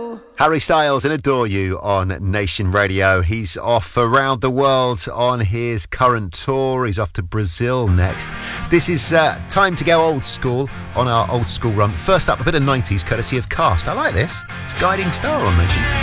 Harry Styles and Adore You on Nation Radio. He's off around the world on his current tour. He's off to Brazil next. This is time to go old school on our old school run. First up, a bit of 90s courtesy of Cast. I like this. It's Guiding Star on Nation.